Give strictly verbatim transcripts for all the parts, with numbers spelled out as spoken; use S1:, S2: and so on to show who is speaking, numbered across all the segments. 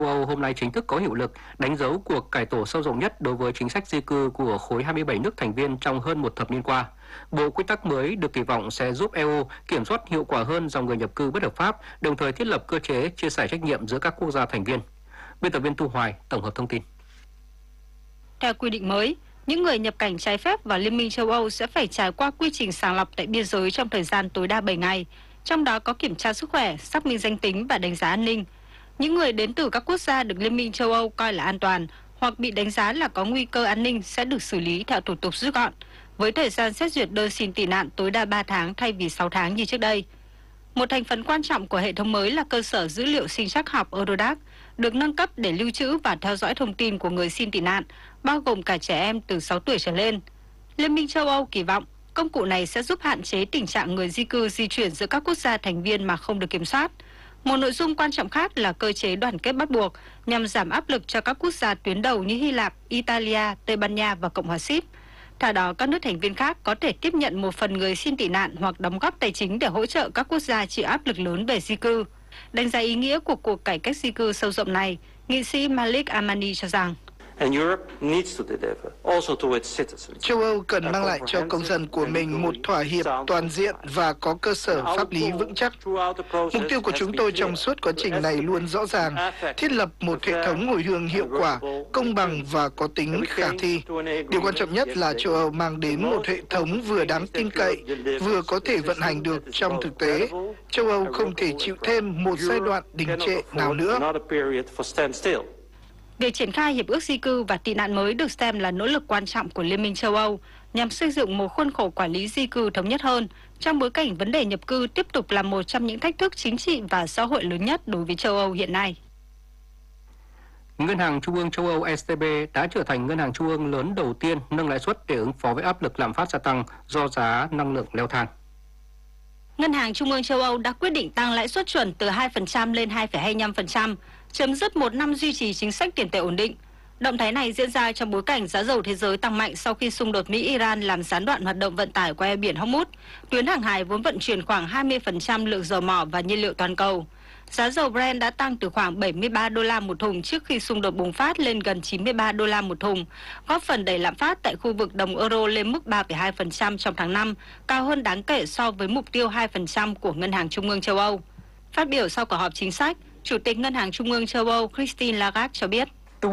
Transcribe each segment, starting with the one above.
S1: châu Âu hôm nay chính thức có hiệu lực, đánh dấu cuộc cải tổ sâu rộng nhất đối với chính sách di cư của khối hai mươi bảy nước thành viên trong hơn một thập niên qua. Bộ quy tắc mới được kỳ vọng sẽ giúp e u kiểm soát hiệu quả hơn dòng người nhập cư bất hợp pháp, đồng thời thiết lập cơ chế chia sẻ trách nhiệm giữa các quốc gia thành viên. Biên tập viên Thu Hoài tổng hợp thông tin.
S2: Theo quy định mới, những người nhập cảnh trái phép vào Liên minh châu Âu sẽ phải trải qua quy trình sàng lọc tại biên giới trong thời gian tối đa bảy ngày, trong đó có kiểm tra sức khỏe, xác minh danh tính và đánh giá an ninh. Những người đến từ các quốc gia được Liên minh châu Âu coi là an toàn hoặc bị đánh giá là có nguy cơ an ninh sẽ được xử lý theo thủ tục rút gọn, với thời gian xét duyệt đơn xin tị nạn tối đa ba tháng thay vì sáu tháng như trước đây. Một thành phần quan trọng của hệ thống mới là cơ sở dữ liệu sinh trắc học Eurodac, được nâng cấp để lưu trữ và theo dõi thông tin của người xin tị nạn, bao gồm cả trẻ em từ sáu tuổi trở lên. Liên minh châu Âu kỳ vọng công cụ này sẽ giúp hạn chế tình trạng người di cư di chuyển giữa các quốc gia thành viên mà không được kiểm soát. Một nội dung quan trọng khác là cơ chế đoàn kết bắt buộc nhằm giảm áp lực cho các quốc gia tuyến đầu như Hy Lạp, Italia, Tây Ban Nha và Cộng hòa Síp. Theo đó, các nước thành viên khác có thể tiếp nhận một phần người xin tị nạn hoặc đóng góp tài chính để hỗ trợ các quốc gia chịu áp lực lớn về di cư. Đánh giá ý nghĩa của cuộc cải cách di cư sâu rộng này, nghị sĩ Malik Amani cho rằng
S3: châu Âu cần mang lại cho công dân của mình một thỏa hiệp toàn diện và có cơ sở pháp lý vững chắc. Mục tiêu của chúng tôi trong suốt quá trình này luôn rõ ràng, thiết lập một hệ thống hồi hương hiệu quả, công bằng và có tính khả thi. Điều quan trọng nhất là châu Âu mang đến một hệ thống vừa đáng tin cậy, vừa có thể vận hành được trong thực tế. Châu Âu không thể chịu thêm một giai đoạn đình trệ nào nữa.
S2: Việc triển khai hiệp ước di cư và tị nạn mới được xem là nỗ lực quan trọng của Liên minh châu Âu nhằm xây dựng một khuôn khổ quản lý di cư thống nhất hơn trong bối cảnh vấn đề nhập cư tiếp tục là một trong những thách thức chính trị và xã hội lớn nhất đối với châu Âu hiện nay.
S1: Ngân hàng Trung ương châu Âu E C B đã trở thành ngân hàng trung ương lớn đầu tiên nâng lãi suất để ứng phó với áp lực lạm phát gia tăng do giá năng lượng leo thang.
S2: Ngân hàng Trung ương châu Âu đã quyết định tăng lãi suất chuẩn từ hai phần trăm lên hai phẩy hai mươi lăm phần trăm, chấm dứt một năm duy trì chính sách tiền tệ ổn định. Động thái này diễn ra trong bối cảnh giá dầu thế giới tăng mạnh sau khi xung đột Mỹ-Iran làm gián đoạn hoạt động vận tải qua eo biển Hormuz, tuyến hàng hải vốn vận chuyển khoảng hai mươi phần trăm lượng dầu mỏ và nhiên liệu toàn cầu. Giá dầu Brent đã tăng từ khoảng bảy mươi ba đô la một thùng trước khi xung đột bùng phát lên gần chín mươi ba đô la một thùng, góp phần đẩy lạm phát tại khu vực đồng euro lên mức ba phẩy hai phần trăm trong tháng năm, cao hơn đáng kể so với mục tiêu hai phần trăm của Ngân hàng Trung ương châu Âu. Phát biểu sau cuộc họp chính sách, Chủ tịch Ngân hàng Trung ương châu Âu Christine Lagarde cho biết: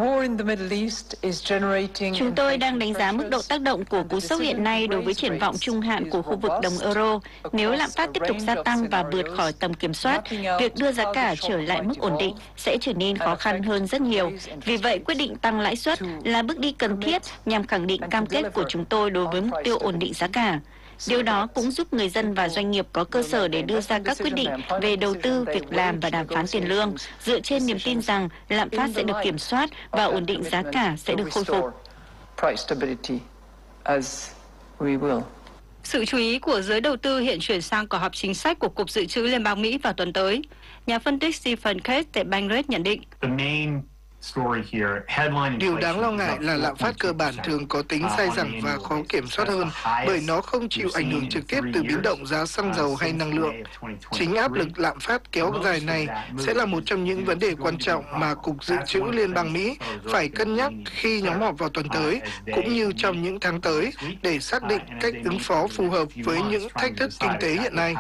S4: Chúng tôi đang đánh giá mức độ tác động của cú sốc hiện nay đối với triển vọng trung hạn của khu vực đồng euro. Nếu lạm phát tiếp tục gia tăng và vượt khỏi tầm kiểm soát, việc đưa giá cả trở lại mức ổn định sẽ trở nên khó khăn hơn rất nhiều. Vì vậy, quyết định tăng lãi suất là bước đi cần thiết nhằm khẳng định cam kết của chúng tôi đối với mục tiêu ổn định giá cả. Điều đó cũng giúp người dân và doanh nghiệp có cơ sở để đưa ra các quyết định về đầu tư, việc làm và đàm phán tiền lương, dựa trên niềm tin rằng lạm phát sẽ được kiểm soát và ổn định giá cả sẽ được khôi phục.
S2: Sự chú ý của giới đầu tư hiện chuyển sang cuộc họp chính sách của Cục Dự trữ Liên bang Mỹ vào tuần tới. Nhà phân tích Stephen Case tại Bankrate nhận định:
S3: Điều đáng lo ngại là lạm phát cơ bản thường có tính dai dẳng và khó kiểm soát hơn bởi nó không chịu ảnh hưởng trực tiếp từ biến động giá xăng dầu hay năng lượng. Chính áp lực lạm phát kéo dài này sẽ là một trong những vấn đề quan trọng mà Cục Dự trữ Liên bang Mỹ phải cân nhắc khi nhóm họp vào tuần tới, cũng như trong những tháng tới, để xác định cách ứng phó phù hợp với những thách thức kinh tế hiện nay.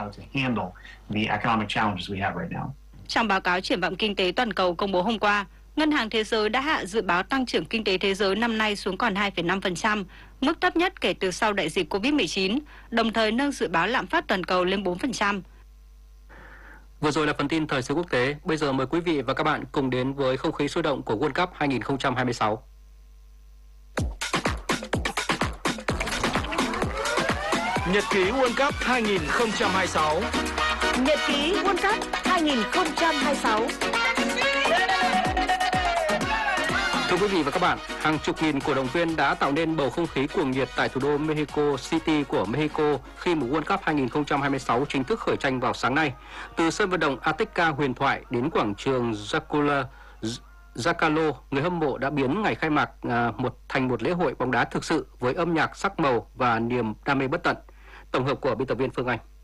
S2: Trong báo cáo triển vọng kinh tế toàn cầu công bố hôm qua, Ngân hàng Thế giới đã hạ dự báo tăng trưởng kinh tế thế giới năm nay xuống còn hai phẩy năm phần trăm, mức thấp nhất kể từ sau đại dịch Covid mười chín, đồng thời nâng dự báo lạm phát toàn cầu lên bốn phần trăm.
S1: Vừa rồi là phần tin thời sự quốc tế, bây giờ mời quý vị và các bạn cùng đến với không khí sôi động của World Cup hai nghìn không trăm hai mươi sáu.
S5: Nhật ký World Cup hai nghìn không trăm hai mươi sáu.
S6: Nhật ký World Cup hai nghìn không trăm hai mươi sáu.
S1: Thưa quý vị và các bạn, hàng chục nghìn cổ động viên đã tạo nên bầu không khí cuồng nhiệt tại thủ đô Mexico City của Mexico khi mùa World Cup hai nghìn không trăm hai mươi sáu chính thức khởi tranh vào sáng nay. Từ sân vận động Azteca huyền thoại đến quảng trường Zocalo, Zocalo, người hâm mộ đã biến ngày khai mạc à, một thành một lễ hội bóng đá thực sự với âm nhạc sắc màu và niềm đam mê bất tận. Tổng hợp của biên tập viên Phương Anh.